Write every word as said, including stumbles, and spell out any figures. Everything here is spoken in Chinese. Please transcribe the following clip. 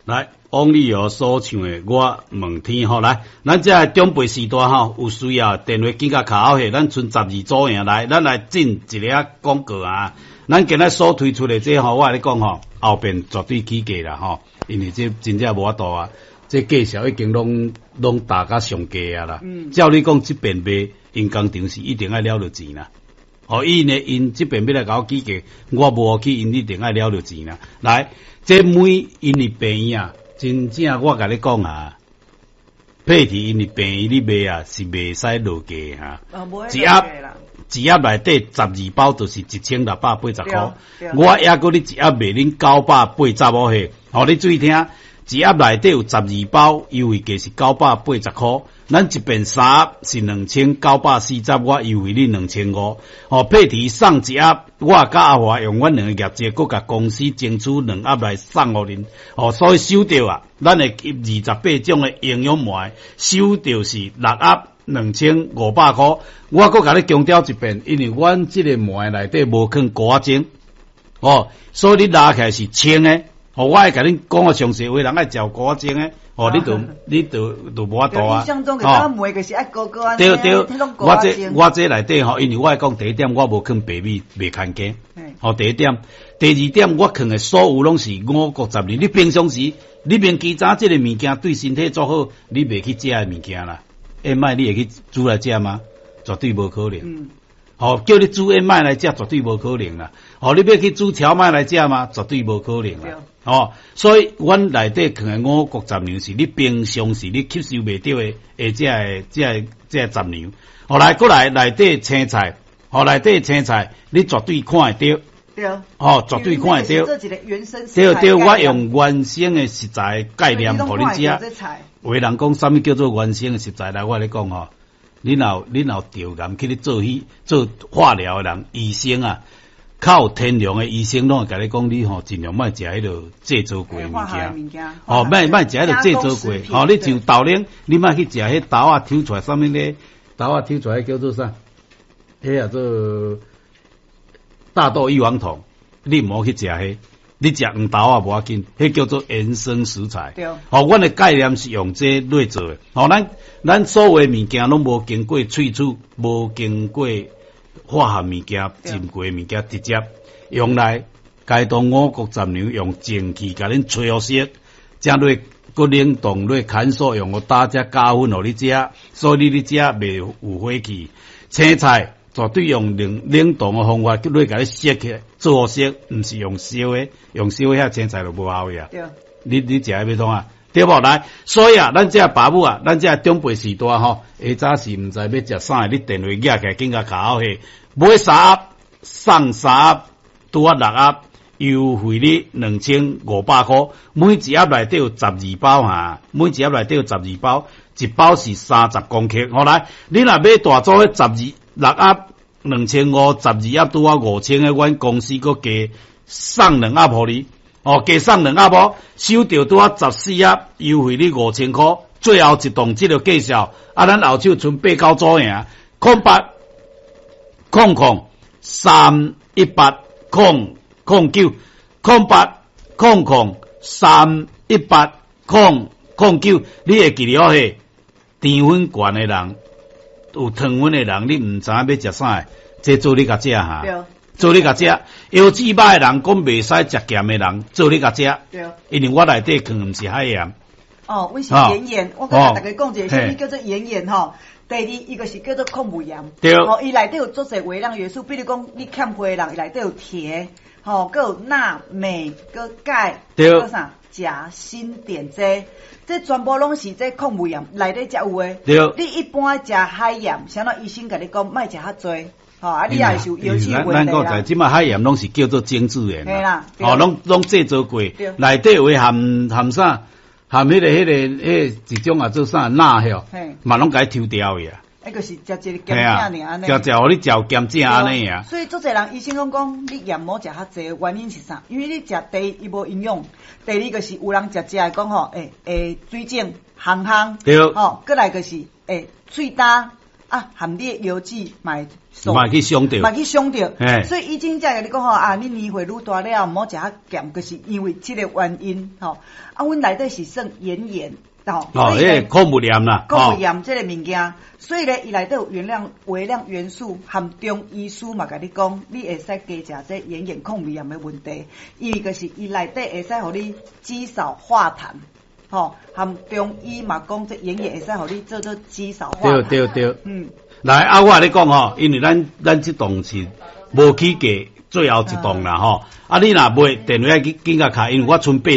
来，王力友所唱的《我问天》吼，来，咱这中辈时代吼，有需要电话记甲卡后下，咱剩十二组样来，咱来进一个广告啊。咱今日所推出的这吼，我跟你讲吼，后边绝对起价啦吼，因为这真正无法度啊，这价钱已经拢拢大甲上价啊啦。嗯，照你讲，这边卖因工厂是一定爱了着钱啦。哦，伊呢，因这边要来甲我起价，我无去，因一定爱了着钱啦。来，这每因的病院啊，真正我甲你讲啊，配体因的病院你卖啊是袂使落价哈。哦，一盒一盒内底十二包就是一千六百八十块，我还搁你一盒卖恁九百八十五嘿。哦，你注意听，一盒内底有十二包，优惠价是九百八十块。咱一边三盒是两千九百四十，我优惠你两千五。哦，配题送一盒，我甲阿华用阮两个业绩，搁甲公司争取两盒来送互恁。哦，所以收到啊，咱的二十八种的营养膜，收到是六盒两千五百块。我搁甲你强调一遍，因为阮这个膜内底无放果仔精，哦，所以你拿起来是清的。哦，我会甲恁讲个详细话，人爱嚼果仔精的。哦，你就你就就无法度啊！哦，对对，我这我这内底吼，因为我讲第一点，我无放白米，袂看价。哦，第一点，第二点，我放的所有拢是五谷杂粮。你平常时，你明记早这个物件对身体做好，你袂去食的物件啦。下摆你会去煮来食吗？绝对无可能。嗯。哦，叫你煮下摆来食，绝对无可能啦。哦，你要去煮荞麦来食吗？绝对无可能啦。哦，所以阮内底放的五谷杂粮是你平常时你吸收袂到的，诶，这个这个这个杂粮。后来过来内底青菜，后内底青菜你绝对看会到。对。哦，绝对看会到。对对，我用原生的食材概念互你食。有的人讲啥物叫做原生的食材来，我咧讲吼，你若你若调研去咧做去做化疗的人，医生啊。靠天良的医生拢会甲你讲，你吼尽量莫食迄落制作过的物件，哦，莫莫食迄落制作过，哦，你像豆奶，你莫去食迄豆啊抽出来啥物咧？豆啊抽出来叫做啥？迄叫做大豆异黄酮，你莫去食迄，你食黄豆啊无要紧，迄叫做原生食材。对，哦，阮的概念是用这来做的，哦，咱咱所有的物件拢无经过萃取，无经过。化学物件、浸过物件，直接用来解冻五谷杂粮，用蒸汽甲恁吹好熟，再落搁冷冻落砍锁，用我打只加粉互你食，所以你食袂有火气。青菜绝对用冷冷冻的方法，叫落甲你熟起来，做好熟，毋是用烧的，用烧遐青菜就无效呀。对，你你食要创啊？对无来，所以啊，咱这爸母啊，咱这中辈时代吼，下早是毋知要食啥，你电话举起来，紧甲卡好去，买三盒送三盒，拄啊六盒，优惠你两千五百块，每一盒内底有十二包哈，每一盒内底有十二包，一包是三十公克。好来，你若买大组的十二六盒两千五，十二盒拄啊五千的，阮公司搁加送两盒互你。哦，加送两盒无，收到拄啊十四盒，优惠你五千块。最后一档即个介绍，啊，咱后手剩八九组赢，空八空空三一八空空九空八空空三一八空空九，你会记了嘿？甜粉悬的人，有糖分的人，你毋知影要食啥，这做你甲食哈。做你甲食，腰子肉的人讲袂使食咸的人，做你甲食。对，因为我内底可能毋是海盐。 哦，阮是盐盐，我甲大家讲一个什么叫做盐盐吼。第二，伊个是叫做矿物盐。对。哦，伊内底有做些微量元素，比如讲你欠血的人，伊内底有铁，吼，佮有钠、镁、佮钙，佮啥钾、锌、碘这，这全部拢是这矿物盐内底才有诶。对。你一般食海盐，啥那医生甲你讲，莫食遐多。哦，啊，你也是有油脂问题啦。咱讲在即马海盐拢是叫做精制盐啦，哦，拢拢制作过，内底有含含啥，含迄、那个迄、那个迄一种啊做啥钠吼，嘛拢甲伊抽掉去啊。迄个是食一个咸正尔安尼。食食互你嚼咸正安尼啊。所以做侪人医生讲讲，你盐莫食较济，原因是啥？因为你食第一伊无营养，第二个是有人食食来讲吼，诶诶，水肿、烘烘，对，吼，过来个是诶，喙焦。 啊，含你的药剂买， 买去伤着， 买去伤着。 哎， 所以医生才甲你讲吼啊，你年岁愈大了，毋好食较咸，就是因为这个原因吼。啊，阮内底是算盐盐。哦， 哦，迄个矿物盐啦， 矿物盐这个物件，所以咧，伊内底有原量微量元素，含中医师嘛，甲你讲，你会使加食这盐盐矿物盐的问题，因为就是伊内底会使互你肌少化痰，吼、哦，含中医嘛讲这盐盐会使互你做做肌少化痰。 对对对， 嗯， 来啊，我咧讲吼，因为咱咱这栋是无起价，最后一栋啦吼，啊，你若买电话去紧甲卡，因为我剩八。